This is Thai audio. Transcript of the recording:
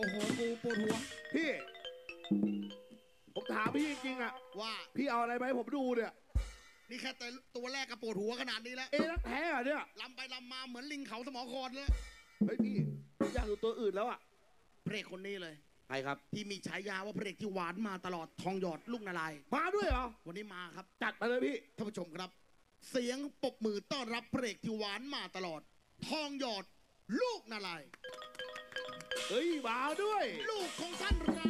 โอ้โหกูปวดหัวพี่ ผมถามพี่จริงๆอะว่าพี่เอาอะไรไหมาให้ผมดูเนี่ยนี่แค่แต่ตัวแรกก็ปวดหัวขนาดนี้แล้วรักแท้อะเนี่ยลำไปลำมาเหมือนลิงเขาสมอครเลยเฮ้ยพี่อยากดูตัวอื่นแล้วอะพระเอกคนนี้เลยใครครับที่มีฉายาว่าพระเอกที่หวานมาตลอดทองหยอดลูกนารายณ์มาด้วยเหรอวันนี้มาครับจัดมาเลยพี่ท่านผู้ชมครับ เสียงปรบมือต้อนรับพระเอกที่หวานมาตลอด ทองหยอดลูกนารายณ์เฮ้ยมาด้วยลูกของท่านรา